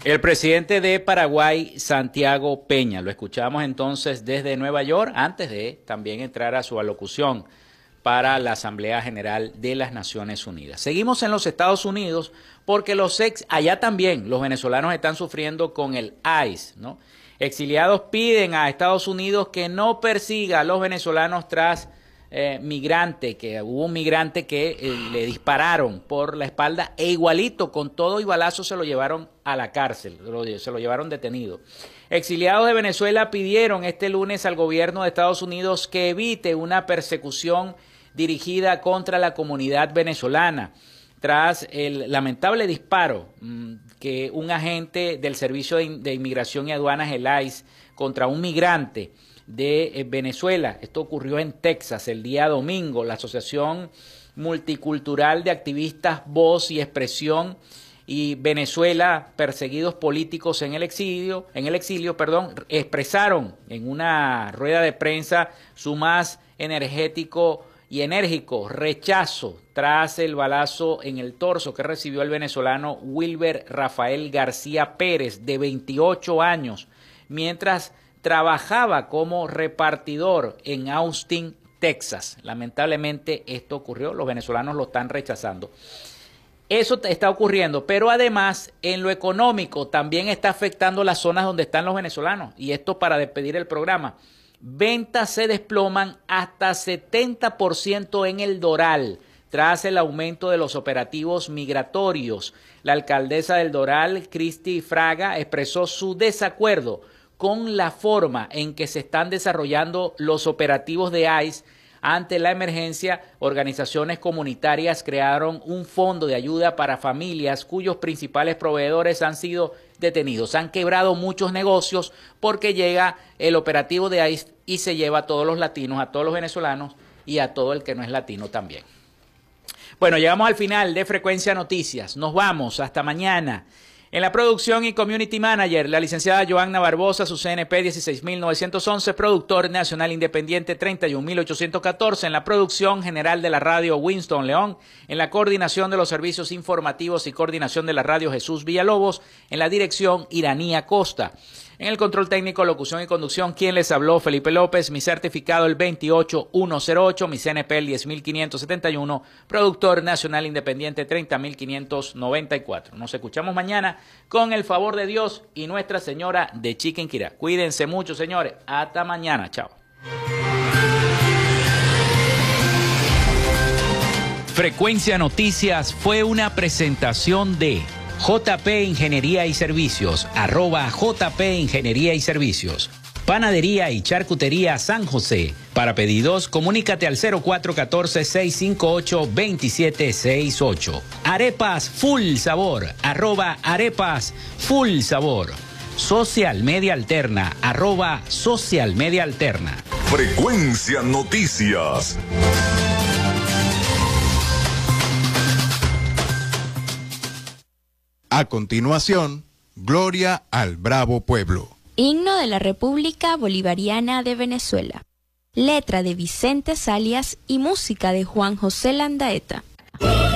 El presidente de Paraguay, Santiago Peña, lo escuchamos entonces desde Nueva York, antes de también entrar a su alocución para la Asamblea General de las Naciones Unidas. Seguimos en los Estados Unidos porque allá también los venezolanos están sufriendo con el ICE, ¿no? Exiliados piden a Estados Unidos que no persiga a los venezolanos tras que hubo un migrante que le dispararon por la espalda e igualito, con todo y balazo, se lo llevaron a la cárcel, se lo llevaron detenido. Exiliados de Venezuela pidieron este lunes al gobierno de Estados Unidos que evite una persecución dirigida contra la comunidad venezolana tras el lamentable disparo que un agente del Servicio de Inmigración y Aduanas, el ICE, contra un migrante de Venezuela. Esto ocurrió en Texas el día domingo. La Asociación Multicultural de Activistas Voz y Expresión y Venezuela Perseguidos Políticos en el exilio, expresaron en una rueda de prensa su más enérgico rechazo tras el balazo en el torso que recibió el venezolano Wilber Rafael García Pérez, de 28 años, mientras trabajaba como repartidor en Austin, Texas. Lamentablemente esto ocurrió, los venezolanos lo están rechazando. Eso está ocurriendo, pero además en lo económico también está afectando las zonas donde están los venezolanos. Y esto para despedir el programa. Ventas se desploman hasta 70% en el Doral tras el aumento de los operativos migratorios. La alcaldesa del Doral, Cristi Fraga, expresó su desacuerdo con la forma en que se están desarrollando los operativos de ICE ante la emergencia. Organizaciones comunitarias crearon un fondo de ayuda para familias cuyos principales proveedores han sido detenidos. Han quebrado muchos negocios porque llega el operativo de ICE y se lleva a todos los latinos, a todos los venezolanos y a todo el que no es latino también. Bueno, llegamos al final de Frecuencia Noticias. Nos vamos. Hasta mañana. En la producción y community manager, la licenciada Joanna Barbosa, su CNP 16911, productor nacional independiente 31814, en la producción general de la radio Winston León, en la coordinación de los servicios informativos y coordinación de la radio Jesús Villalobos, en la dirección Iranía Costa. En el control técnico, locución y conducción, quien les habló, Felipe López, mi certificado el 28108, mi CNP el 10571, productor nacional independiente 30594. Nos escuchamos mañana con el favor de Dios y Nuestra Señora de Chiquinquirá. Cuídense mucho, señores. Hasta mañana. Chao. Frecuencia Noticias fue una presentación de JP Ingeniería y Servicios, @JP Ingeniería y Servicios. Panadería y Charcutería San José. Para pedidos, comunícate al 0414-658-2768. Arepas Full Sabor, @Arepas Full Sabor. Social Media Alterna, @Social Media Alterna. Frecuencia Noticias. A continuación, Gloria al Bravo Pueblo. Himno de la República Bolivariana de Venezuela. Letra de Vicente Salias y música de Juan José Landaeta.